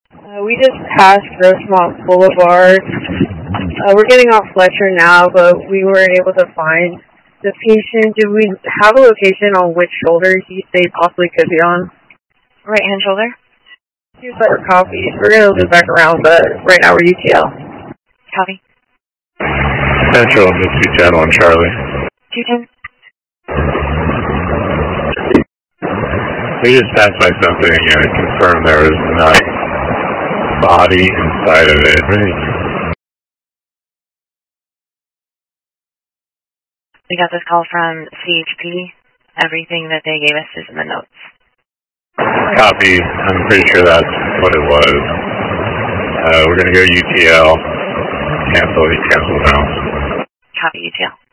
We just passed Rosemont Boulevard. We're getting off Fletcher now, but we weren't able to find the patient. Do we have a location on which shoulder they possibly could be on? Right hand shoulder. Here's our copies. We're going to loop back around, but right now we're UTL. Copy. Central, Miss 210 on Charlie. 210. We just passed by something again and confirmed there was not body inside of it. We got this call from CHP. Everything that they gave us is in the notes. Copy. I'm pretty sure that's what it was. We're going to go UTL. Cancel now. Copy UTL.